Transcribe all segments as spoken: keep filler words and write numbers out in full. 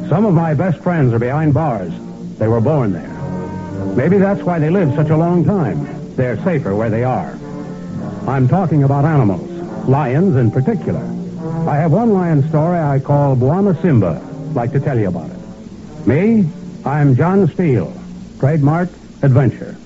Some of my best friends are behind bars. They were born there. Maybe that's why they live such a long time. They're safer where they are. I'm talking about animals, lions in particular. I have one lion story I call Bwana Simba. I'd like to tell you about it. Me, I'm John Steele. Trademark, Adventure.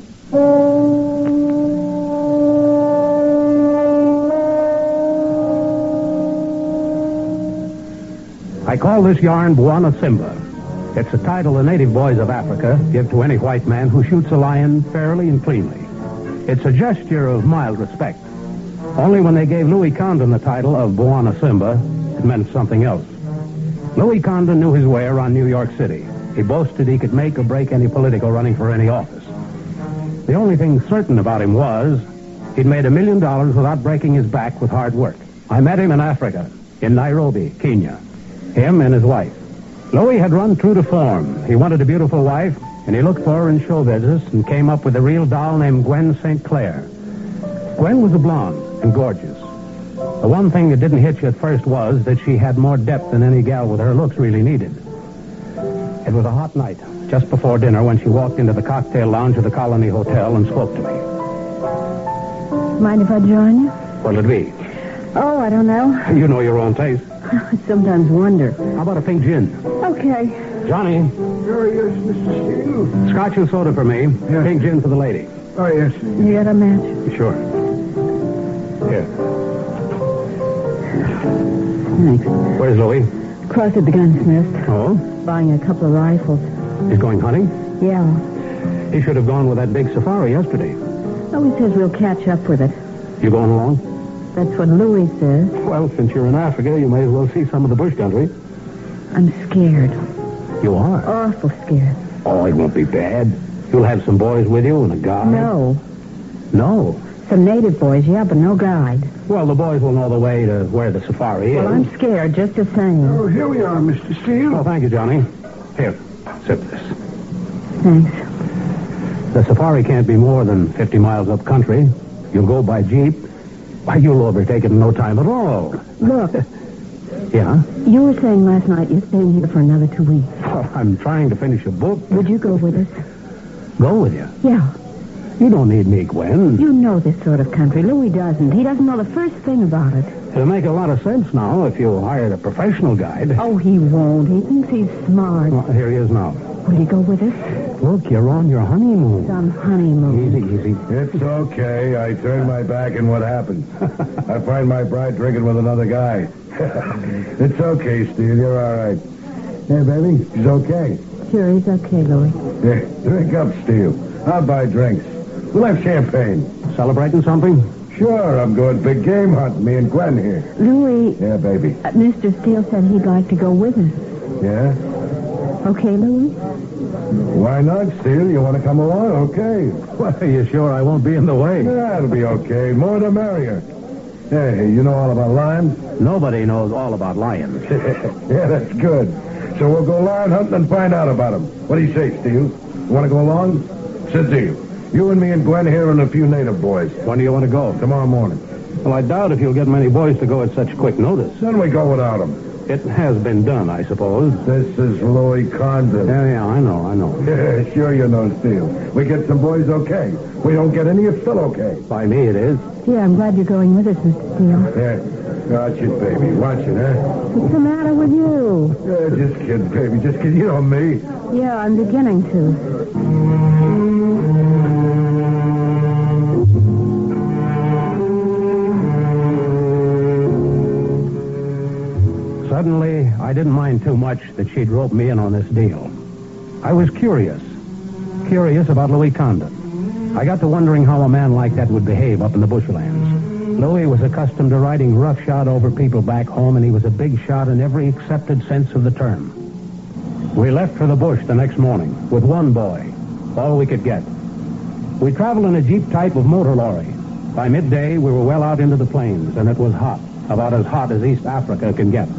I call this yarn Bwana Simba. It's a title the native boys of Africa give to any white man who shoots a lion fairly and cleanly. It's a gesture of mild respect. Only when they gave Louis Condon the title of Bwana Simba, it meant something else. Louis Condon knew his way around New York City. He boasted he could make or break any political running for any office. The only thing certain about him was he'd made a million dollars without breaking his back with hard work. I met him in Africa, in Nairobi, Kenya. Him and his wife. Louis had run true to form. He wanted a beautiful wife, and he looked for her in show business and came up with a real doll named Gwen Saint Clair. Gwen was a blonde and gorgeous. The one thing that didn't hit you at first was that she had more depth than any gal with her looks really needed. It was a hot night, just before dinner, when she walked into the cocktail lounge of the Colony Hotel and spoke to me. Mind if I join you? What'll it be? Oh, I don't know. You know your own taste. I sometimes wonder. How about a pink gin? Okay. Johnny. Oh, yes, Mister Steele. Scotch and soda for me. Yes. Pink gin for the lady. Oh, yes. You got a match? Sure. Here. Thanks. Where's Louis? Across at the gunsmith. Oh? Buying a couple of rifles. He's going hunting? Yeah. He should have gone with that big safari yesterday. Louis says we'll catch up with it. You going along? That's what Louis says. Well, since you're in Africa, you may as well see some of the bush country. I'm scared. You are? Awful scared. Oh, it won't be bad. You'll have some boys with you and a guide. No. No? Some native boys, yeah, but no guide. Well, the boys will know the way to where the safari is. Well, I'm scared, just the same. Oh, here we are, Mister Steele. Oh, thank you, Johnny. Here, sip this. Thanks. The safari can't be more than fifty miles up country. You'll go by jeep. Why, you'll overtake it in no time at all. Look. Yeah? You were saying last night you're staying here for another two weeks. Oh, I'm trying to finish a book. Would you go with us? Go with you? Yeah. You don't need me, Gwen. You know this sort of country. Louis doesn't. He doesn't know the first thing about it. It'll make a lot of sense now if you hired a professional guide. Oh, he won't. He thinks he's smart. Well, here he is now. Will you go with us? Look, you're on your honeymoon. Some honeymoon. Easy, easy. It's okay. I turned my back, and what happened? I find my bride drinking with another guy. It's okay, Steve. You're all right. Hey, baby, she's okay. Sure, he's okay, Louis. Yeah, drink up, Steve. I'll buy drinks. We'll have champagne. Celebrating something? Sure, I'm going big game hunting. Me and Gwen here. Louis, Yeah, baby. uh, Mister Steele said he'd like to go with us. Yeah? Okay, Louis? Why not, Steve? You want to come along? Okay. Well, are you sure I won't be in the way? Yeah, it'll be okay. More the merrier. Hey, you know all about lions? Nobody knows all about lions. Yeah, that's good. So we'll go lion hunting and find out about them. What do you say, Steve? You want to go along? It's a deal. You and me and Gwen here and a few native boys. When do you want to go? Tomorrow morning. Well, I doubt if you'll get many boys to go at such quick notice. Then we go without them. It has been done, I suppose. This is Louis Condon. Yeah, yeah, I know, I know. Yeah, sure you know, Steve. We get some boys, okay. We don't get any, it's still okay. By me, it is. Yeah, I'm glad you're going with us, Mister Steele. Yeah, watch it, baby. Watch it, huh? What's the matter with you? Yeah, just kidding, baby. Just kidding. You know me. Yeah, I'm beginning to. Suddenly, I didn't mind too much that she'd rope me in on this deal. I was curious. Curious about Louis Condon. I got to wondering how a man like that would behave up in the bushlands. Louis was accustomed to riding roughshod over people back home, and he was a big shot in every accepted sense of the term. We left for the bush the next morning with one boy, all we could get. We traveled in a jeep type of motor lorry. By midday, we were well out into the plains, and it was hot, about as hot as East Africa can get.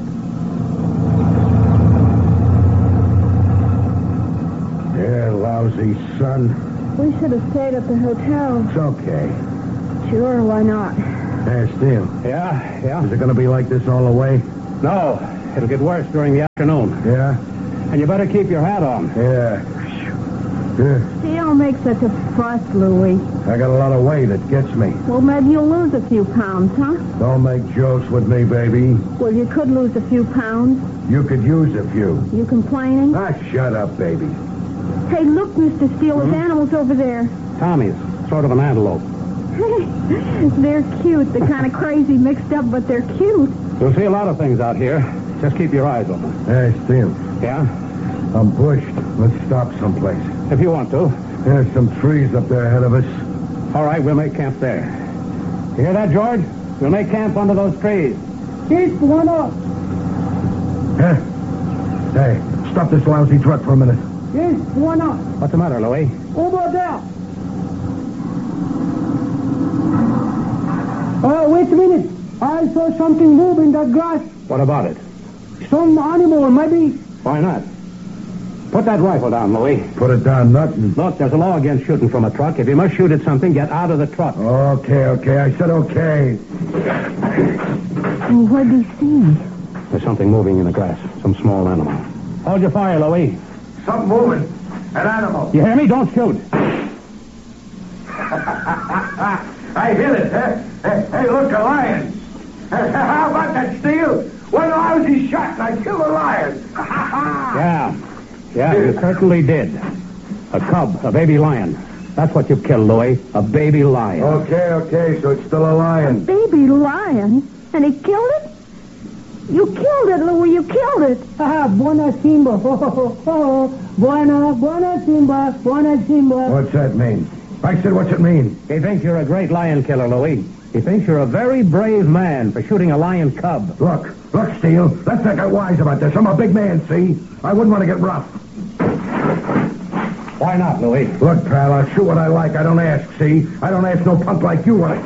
Yeah, lousy sun. We should have stayed at the hotel. It's okay. Sure, why not? Hey, Steve. Yeah, yeah. Is it going to be like this all the way? No, it'll get worse during the afternoon. Yeah? And you better keep your hat on. Yeah. Yeah. See, don't make such a fuss, Louie. I got a lot of weight. It gets me. Well, maybe you'll lose a few pounds, huh? Don't make jokes with me, baby. Well, you could lose a few pounds. You could use a few. You complaining? Ah, shut up, baby. Hey, look, Mister Steele, there's animals over there. Tommy's, sort of an antelope. They're cute. They're kind of crazy mixed up, but they're cute. You'll see a lot of things out here. Just keep your eyes open. Hey, Steve. Yeah? I'm bushed. Let's stop someplace. If you want to. There's some trees up there ahead of us. All right, we'll make camp there. You hear that, George? We'll make camp under those trees. Yes, why not? Huh? Hey, stop this lousy truck for a minute. Yes, why not? What's the matter, Louie? Over there. Oh, wait a minute. I saw something move in the grass. What about it? Some animal, maybe. Why not? Put that rifle down, Louie. Put it down, nothing. Look, there's a law against shooting from a truck. If you must shoot at something, get out of the truck. Okay, okay. I said okay. Well, what'd he see? There's something moving in the grass. Some small animal. Hold your fire, Louie. Something moving. An animal. You hear me? Don't shoot. I hit it, huh? Hey, hey, look, a lion. How about that, Steel? One lousy shot and I killed a lion. Yeah. Yeah, you certainly did. A cub, a baby lion. That's what you killed, Louie. A baby lion. Okay, okay, so it's still a lion. Baby lion? And he killed it? You killed it, Louie. You killed it. Ah, buona Simba. Oh, oh, buona, buona Simba, buona Simba. What's that mean? I said, what's it mean? He thinks you're a great lion killer, Louie. He thinks you're a very brave man for shooting a lion cub. Look, look, Steel. Let's not get wise about this. I'm a big man, see? I wouldn't want to get rough. Why not, Louie? Look, pal, I'll shoot what I like. I don't ask, see? I don't ask no punk like you what I...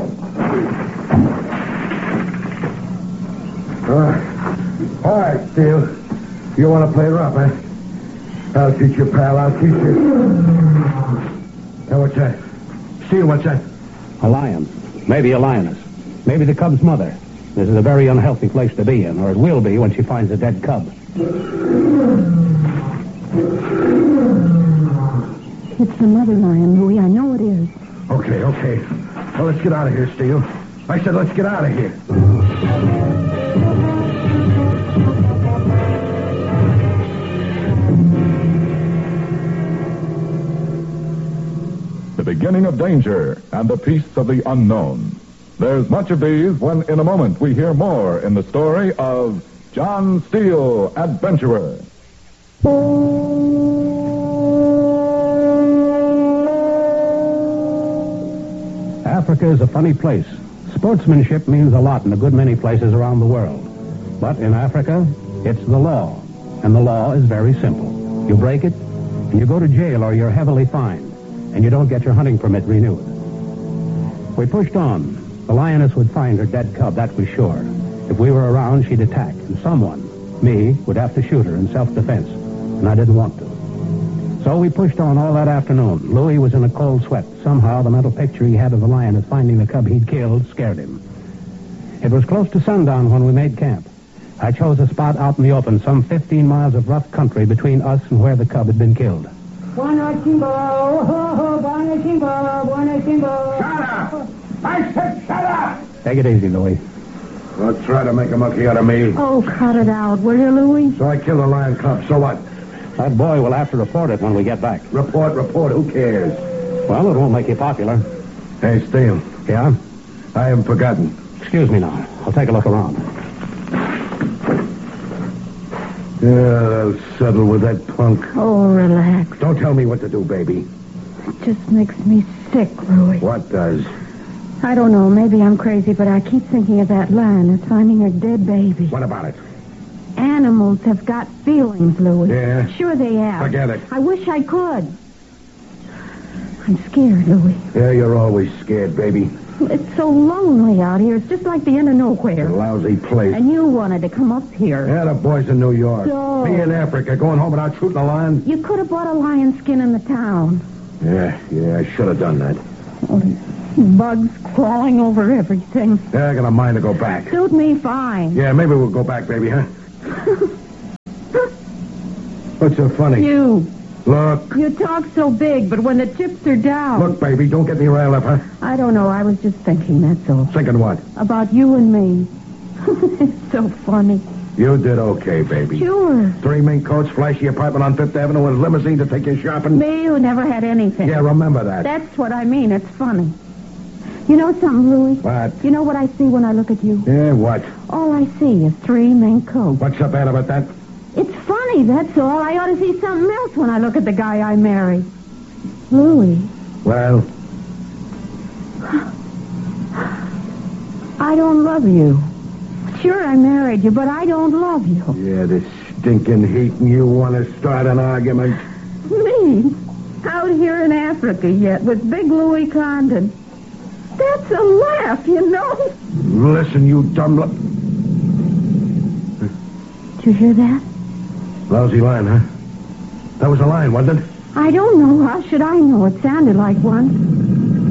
Uh, all right, Steel. You want to play rough, huh? I'll teach you, pal. I'll teach you. Now, what's that? Steel, what's that? A lion. Maybe a lioness. Maybe the cub's mother. This is a very unhealthy place to be in, or it will be when she finds a dead cub. It's the mother lion, Louie. I know it is. Okay, okay. Well, let's get out of here, Steel. I said let's get out of here. The beginning of danger and the peace of the unknown. There's much of these when in a moment we hear more in the story of John Steele, Adventurer. Africa is a funny place. Sportsmanship means a lot in a good many places around the world. But in Africa, it's the law. And the law is very simple. You break it, and you go to jail or you're heavily fined. And you don't get your hunting permit renewed. We pushed on. The lioness would find her dead cub, that was sure. If we were around, she'd attack, and someone, me, would have to shoot her in self-defense, and I didn't want to. So we pushed on all that afternoon. Louis was in a cold sweat. Somehow the mental picture he had of the lioness finding the cub he'd killed scared him. It was close to sundown when we made camp. I chose a spot out in the open, some fifteen miles of rough country between us and where the cub had been killed. Buona Simba, oh, buona Simba, buona Simba. Shut up! I said shut up! Take it easy, Louis. Don't try to make a monkey out of me. Oh, cut it out, will you, Louie? So I killed a lion cub, so what? That boy will have to report it when we get back. Report, report, who cares? Well, it won't make you popular. Hey, Steele. Yeah? I haven't forgotten. Excuse me now. I'll take a look around. Yeah, I'll settle with that punk. Oh, relax. Don't tell me what to do, baby. It just makes me sick, Louie. What does? I don't know. Maybe I'm crazy, but I keep thinking of that lioness finding her dead baby. What about it? Animals have got feelings, Louis. Yeah? Sure they have. Forget it. I wish I could. I'm scared, Louis. Yeah, you're always scared, baby. It's so lonely out here. It's just like the end of nowhere. A lousy place. And you wanted to come up here. Yeah, the boys in New York. So- Me in Africa, going home without shooting a lion. You could have bought a lion skin in the town. Yeah, yeah, I should have done that. Oh, bugs crawling over everything. Yeah, I got a mind to go back. Suit me fine. Yeah, maybe we'll go back, baby, huh? What's so funny? You. Look. You talk so big, but when the chips are down... Look, baby, don't get me riled up, huh? I don't know. I was just thinking, that's all. Thinking what? About you and me. It's so funny. You did okay, baby. Sure. Three mink coats, flashy apartment on Fifth Avenue, and a limousine to take you shopping. Me who never had anything. Yeah, remember that. That's what I mean. It's funny. You know something, Louis? What? You know what I see when I look at you? Yeah, what? All I see is three mink coats. What's so bad about that? It's funny, that's all. I ought to see something else when I look at the guy I married. Louis. Well? I don't love you. Sure, I married you, but I don't love you. Yeah, this stinking heat, and you want to start an argument? Me? Out here in Africa yet with big Louis Condon. That's a laugh, you know. Listen, you dumb... Lo- Did you hear that? Lousy line, huh? That was a line, wasn't it? I don't know. How should I know? It sounded like one.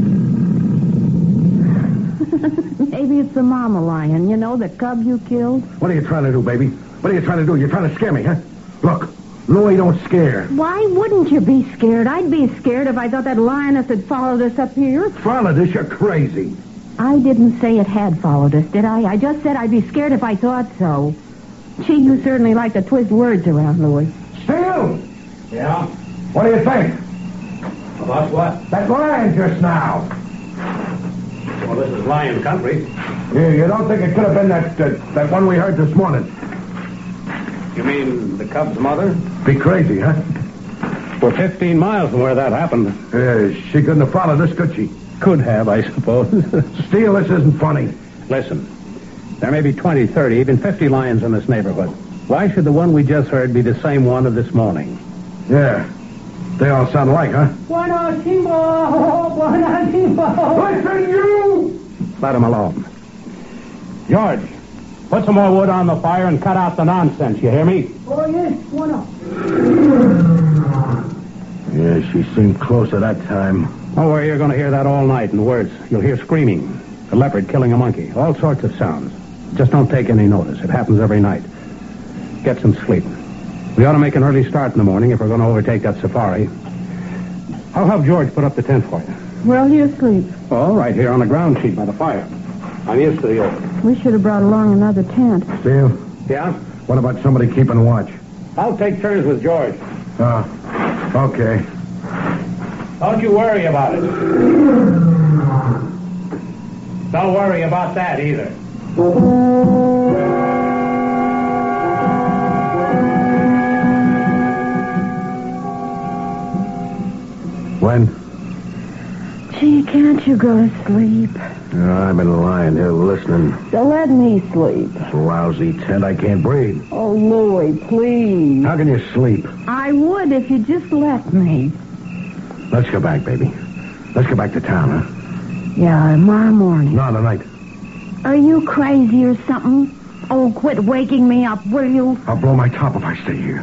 Maybe it's the mama lion, you know, the cub you killed. What are you trying to do, baby? What are you trying to do? You're trying to scare me, huh? Look, Louis don't scare. Why wouldn't you be scared? I'd be scared if I thought that lioness had followed us up here. Followed us? You're crazy. I didn't say it had followed us, did I? I just said I'd be scared if I thought so. Gee, you certainly like to twist words around, Louis. Steele! Yeah? What do you think? About what? That lion just now. Well, this is lion country. You, you don't think it could have been that uh, that one we heard this morning? You mean the cub's mother? Be crazy, huh? We're fifteen miles from where that happened. Uh, she couldn't have followed us, could she? Could have, I suppose. Steele, this isn't funny. Listen, there may be twenty, thirty, even fifty lions in this neighborhood. Why should the one we just heard be the same one of this morning? Yeah. They all sound alike, huh? Buona Simba! Buona Simba! Listen, you! Let him alone. George, put some more wood on the fire and cut out the nonsense, you hear me? Oh, yes, buona. Yeah, she seemed closer that time. Oh, well, you're going to hear that all night in the words. You'll hear screaming, a leopard killing a monkey, all sorts of sounds. Just don't take any notice. It happens every night. Get some sleep. We ought to make an early start in the morning if we're going to overtake that safari. I'll have George put up the tent for you. Where will you sleep? Oh, right here on the ground sheet by the fire. I'm used to the open. We should have brought along another tent. Steele, Yeah? what about somebody keeping watch? I'll take turns with George. Ah, okay. Don't you worry about it. Don't worry about that either. When? Gee, can't you go to sleep? Uh, I've been lying here listening. So let me sleep. This lousy tent, I can't breathe. Oh, Louis, please. How can you sleep? I would if you just let me. Let's go back, baby. Let's go back to town, huh? Yeah, tomorrow morning. No, tonight. Are you crazy or something? Oh, quit waking me up, will you? I'll blow my top if I stay here.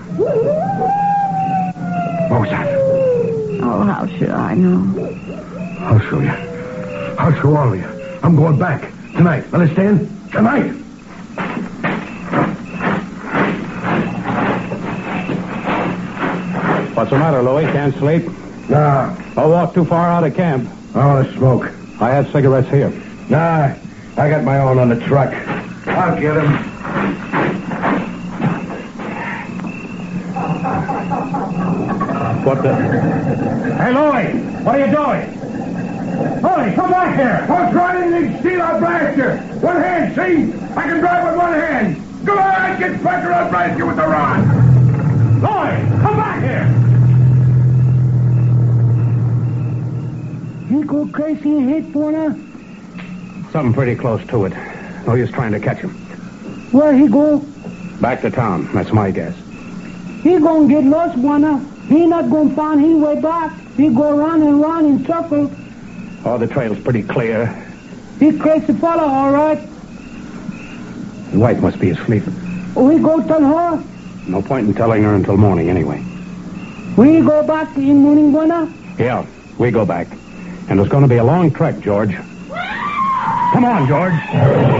What was that? Oh, how should I know? I'll show you. I'll show all of you. I'm going back. Tonight. Understand? Tonight! What's the matter, Louis? Can't sleep? Nah. I'll walk too far out of camp. I want to smoke. I have cigarettes here. Nah. I got my own on the truck. I'll get him. What the... Hey, Louis! What are you doing? Louis, come back here! Don't try anything, Steve. I'll blast you. One hand, see? I can drive with one hand. Go on, get pressure. I'll blast you with the rod. Louis, come back here! He go crazy and hit Buona? Something pretty close to it. No use trying to catch him. Where he go? Back to town. That's my guess. He gonna get lost, Buona. He not gonna find his way back. He go round and round in circles. Oh, the trail's pretty clear. He crazy fella, all right. The wife must be asleep. We go tell her. No point in telling her until morning, anyway. We go back in morning, Buona. Yeah, we go back. And it's going to be a long trek, George. Come on,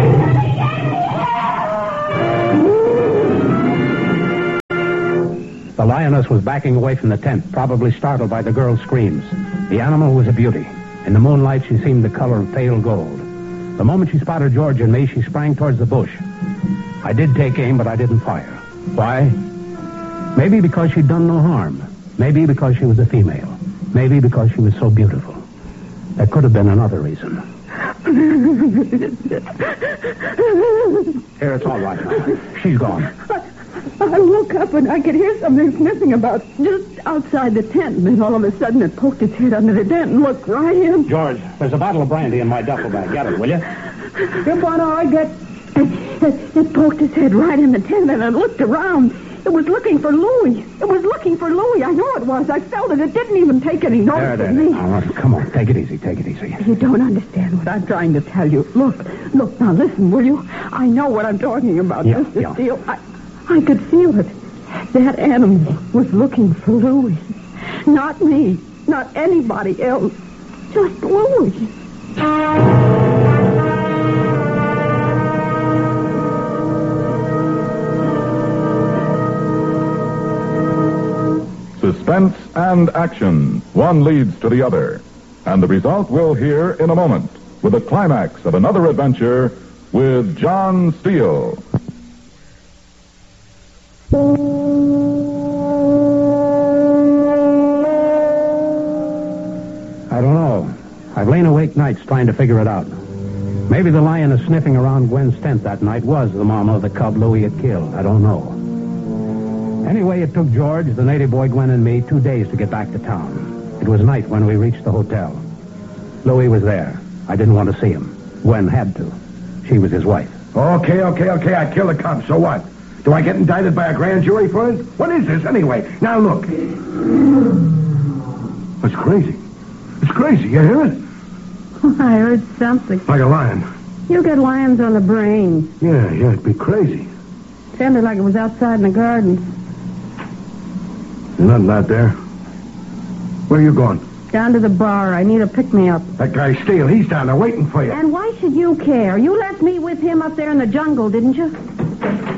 George. The lioness was backing away from the tent, probably startled by the girl's screams. The animal was a beauty. In the moonlight, she seemed the color of pale gold. The moment she spotted George and me, she sprang towards the bush. I did take aim, but I didn't fire. Why? Maybe because she'd done no harm. Maybe because she was a female. Maybe because she was so beautiful. There could have been another reason. Here, it's all right now. She's gone. I woke up and I could hear something sniffing about just outside the tent, and then all of a sudden it poked its head under the tent and looked right in. George, there's a bottle of brandy in my duffel bag. Get it, will you? Come on, I get... It, it, it poked its head right in the tent and it looked around. It was looking for Louie. It was looking for Louie. I know it was. I felt it. It didn't even take any notice There, there, of me. there. Oh, come on, take it easy, take it easy. You don't understand what I'm trying to tell you. Look, look, now listen, will you? I know what I'm talking about, Yeah, Mister yeah. Steele. I, I could feel it. That animal was looking for Louie. Not me. Not anybody else. Just Louie. Suspense and action. One leads to the other. And the result we'll hear in a moment with the climax of another adventure with John Steele. I don't know. I've lain awake nights trying to figure it out. Maybe the lioness sniffing around Gwen's tent that night was the mama of the cub Louie had killed. I don't know. Anyway, it took George, the native boy, Gwen, and me two days to get back to town. It was night when we reached the hotel. Louie was there. I didn't want to see him. Gwen had to. She was his wife. Okay, okay, okay. I killed a cop. So what? Do I get indicted by a grand jury for it? What is this, anyway? Now, look. That's crazy. It's crazy. You hear it? I heard something. Like a lion. You get lions on the brain. Yeah, yeah, it'd be crazy. Sounded like it was outside in the garden. There's nothing out there. Where are you going? Down to the bar. I need a pick-me-up. That guy Steele, he's down there waiting for you. And why should you care? You left me with him up there in the jungle, didn't you?